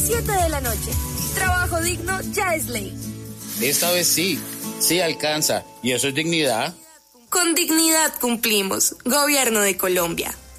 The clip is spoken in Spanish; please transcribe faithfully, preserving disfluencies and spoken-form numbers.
siete de la noche. Trabajo digno ya es ley. Esta vez sí, sí alcanza. ¿Y eso es dignidad? Con dignidad cumplimos. Gobierno de Colombia.